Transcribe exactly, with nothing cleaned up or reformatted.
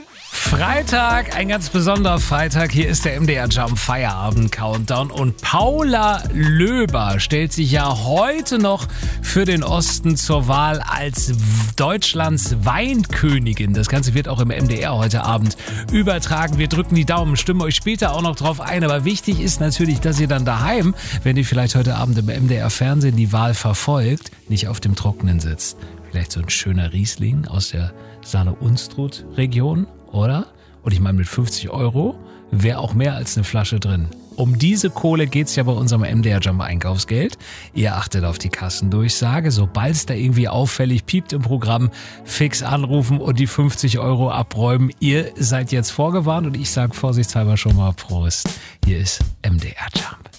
Freitag, ein ganz besonderer Freitag. Hier ist der M D R Jump Feierabend Countdown und Paula Löber stellt sich ja heute noch für den Osten zur Wahl als Deutschlands Weinkönigin. Das Ganze wird auch im M D R heute Abend übertragen. Wir drücken die Daumen, stimmen euch später auch noch drauf ein. Aber wichtig ist natürlich, dass ihr dann daheim, wenn ihr vielleicht heute Abend im M D R Fernsehen die Wahl verfolgt, nicht auf dem Trockenen sitzt. Vielleicht so ein schöner Riesling aus der Saale-Unstrut-Region. Oder? Und ich meine, mit fünfzig Euro wäre auch mehr als eine Flasche drin. Um diese Kohle geht's ja bei unserem M D R Jump Einkaufsgeld. Ihr achtet auf die Kassendurchsage. Sobald es da irgendwie auffällig piept im Programm, fix anrufen und die fünfzig Euro abräumen. Ihr seid jetzt vorgewarnt und ich sage vorsichtshalber schon mal Prost. Hier ist M D R Jump.